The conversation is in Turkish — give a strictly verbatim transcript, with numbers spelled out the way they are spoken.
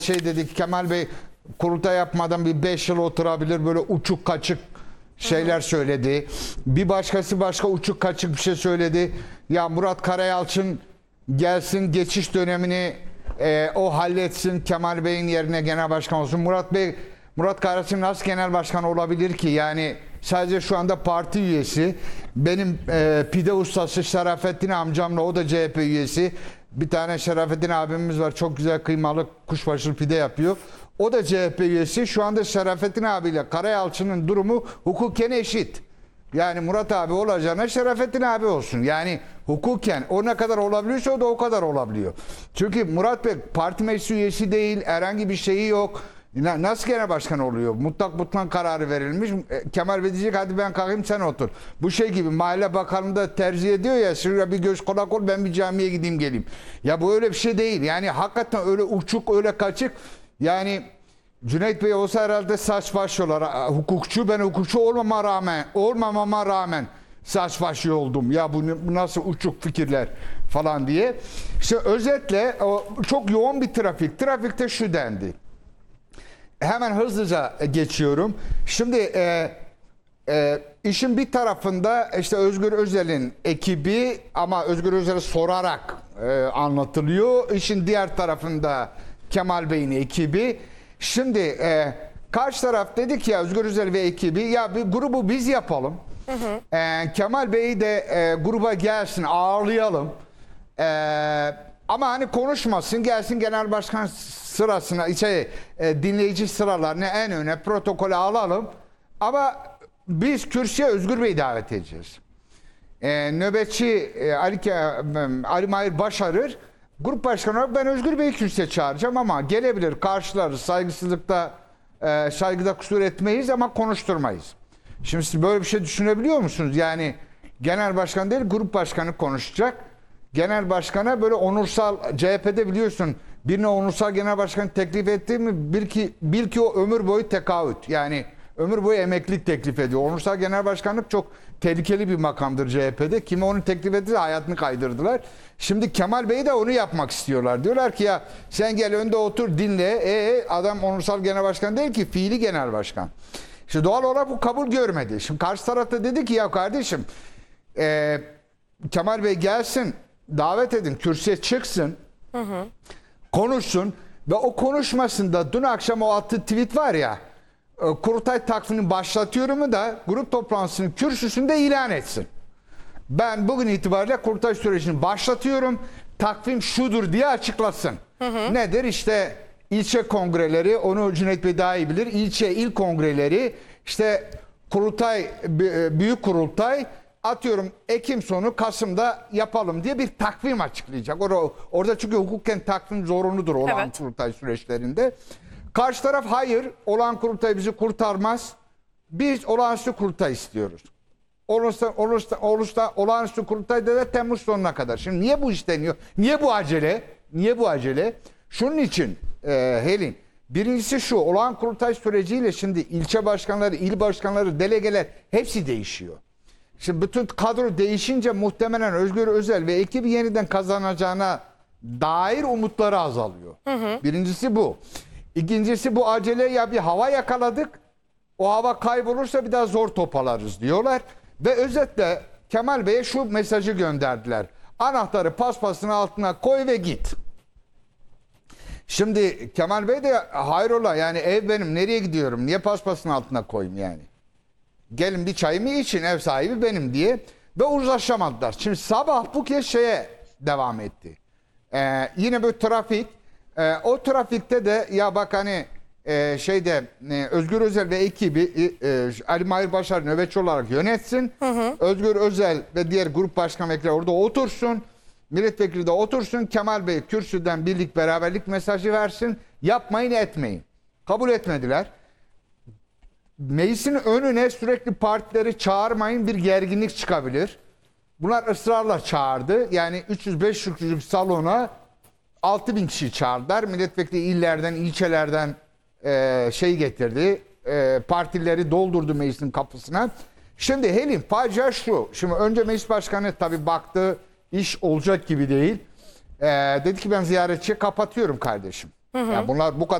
şey dedik, Kemal Bey kurultay yapmadan bir beş yıl oturabilir, böyle uçuk kaçık şeyler söyledi. Bir başkası başka uçuk kaçık bir şey söyledi. Ya Murat Karayalçın gelsin, geçiş dönemini e, o halletsin, Kemal Bey'in yerine genel başkan olsun. Murat Bey, Murat Karayalçın nasıl genel başkan olabilir ki? Yani sadece şu anda parti üyesi. Benim e, pide ustası Şerafettin amcamla, o da C H P üyesi. Bir tane Şerafettin abimiz var, çok güzel kıymalı kuşbaşılı pide yapıyor. O da C H P üyesi. Şu anda Şerafettin abiyle Karayalçın'ın durumu hukuken eşit. Yani Murat abi olacağına Şerafettin abi olsun. Yani hukuken o ne kadar olabiliyorsa o da o kadar olabiliyor. Çünkü Murat Bey parti meclis üyesi değil, herhangi bir şeyi yok. Nasıl genel başkan oluyor? Mutlak mutlak kararı verilmiş. Kemal Bey diyecek hadi ben kalkayım sen otur. Bu şey gibi, mahalle bakanlığında tercih ediyor ya, şuraya bir göz kulak ol, ben bir camiye gideyim geleyim. Ya bu öyle bir şey değil. Yani hakikaten öyle uçuk, öyle kaçık. Yani Cüneyt Bey olsa herhalde saç başlıyorlar. Hukukçu, ben hukukçu olmama rağmen, olmamama rağmen saç başı oldum. Ya bu, bu nasıl uçuk fikirler falan diye. İşte özetle o, çok yoğun bir trafik. Trafikte şu dendi. Hemen hızlıca geçiyorum. Şimdi e, e, işin bir tarafında işte Özgür Özel'in ekibi, ama Özgür Özel'e sorarak e, anlatılıyor. İşin diğer tarafında Kemal Bey'in ekibi. Şimdi e, karşı taraf dedi ki ya Özgür Özel ve ekibi, ya bir grubu biz yapalım. Hı hı. E, Kemal Bey de e, gruba gelsin, ağırlayalım. E, ama hani konuşmasın, gelsin genel başkan sırasına, şey, e, dinleyici sıralarını en öne, protokole alalım. Ama biz kürsüye Özgür Bey'i davet edeceğiz. E, nöbetçi e, Ali, Ali Mahir Başarır, grup başkanı olarak ben Özgür Bey'i kürsüye çağıracağım ama gelebilir, karşılarız, saygısızlıkta, e, saygıda kusur etmeyiz ama konuşturmayız. Şimdi siz böyle bir şey düşünebiliyor musunuz? Yani genel başkan değil, grup başkanı konuşacak. Genel başkana böyle onursal, C H P'de biliyorsun, birine onursal genel başkan teklif etti mi bil ki, bil ki o ömür boyu tekaüt. Yani ömür boyu emeklilik teklif ediyor. Onursal genel başkanlık çok tehlikeli bir makamdır C H P'de. Kimi onu teklif etti, hayatını kaydırdılar. Şimdi Kemal Bey de onu yapmak istiyorlar. Diyorlar ki ya sen gel önde otur dinle. E adam onursal genel başkan değil ki, fiili genel başkan. İşte doğal olarak bu kabul görmedi. Şimdi karşı tarafta dedi ki ya kardeşim e, Kemal Bey gelsin, davet edin, kürsüye çıksın, hı hı. konuşsun ve o konuşmasında dün akşam o attığı tweet var ya, kurultay takvimini başlatıyorumu da grup toplantısının kürsüsünde ilan etsin. Ben bugün itibariyle kurultay sürecini başlatıyorum, takvim şudur diye açıklasın. Hı hı. Nedir? İşte ilçe kongreleri, onu Cüneyt Bey daha iyi bilir, ilçe il kongreleri, işte kurultay, büyük kurultay, atıyorum Ekim sonu Kasım'da yapalım diye bir takvim açıklayacak. Or orada çünkü hukuken takvim zorunludur olağan evet. kurultay süreçlerinde. Karşı taraf hayır, olağan kurultay bizi kurtarmaz. Biz olağanüstü kurultay istiyoruz. Olursa, olursa, olursa olağanüstü kurultayda da Temmuz sonuna kadar. Şimdi niye bu isteniyor? Niye bu acele? Niye bu acele? Şunun için e, Helin. Birincisi şu, olağan kurultay süreciyle şimdi ilçe başkanları, il başkanları, delegeler hepsi değişiyor. Şimdi bütün kadro değişince muhtemelen Özgür Özel ve ekibi yeniden kazanacağına dair umutları azalıyor. Hı hı. Birincisi bu. İkincisi bu acele, ya bir hava yakaladık, o hava kaybolursa bir daha zor toparlarız diyorlar. Ve özetle Kemal Bey'e şu mesajı gönderdiler. Anahtarı paspasın altına koy ve git. Şimdi Kemal Bey de hayrola, yani ev benim, nereye gidiyorum, niye paspasın altına koyayım yani. Gelin bir çayımı için, ev sahibi benim diye, ve uzlaşamadılar. Şimdi sabah bu kez şeye devam etti. Ee, yine böyle trafik. Ee, o trafikte de ya bak hani e, şeyde e, Özgür Özel ve ekibi e, Ali Mahir Başar nöbetçi olarak yönetsin. Hı hı. Özgür Özel ve diğer grup başkan vekilleri orada otursun. Milletvekili de otursun. Kemal Bey kürsüden birlik beraberlik mesajı versin. Yapmayın etmeyin. Kabul etmediler. Meclisin önüne sürekli partileri çağırmayın, bir gerginlik çıkabilir. Bunlar ısrarla çağırdı. Yani üç yüz beş yüz kişilik salona altı bin kişi çağırdılar. Milletvekili illerden, ilçelerden e, şey getirdi. E, partileri doldurdu meclisin kapısına. Şimdi Helin, facia şu. Şimdi önce meclis başkanı tabii baktı, iş olacak gibi değil. E, dedi ki ben ziyaretçiye kapatıyorum kardeşim. Ya bunlar bu kadar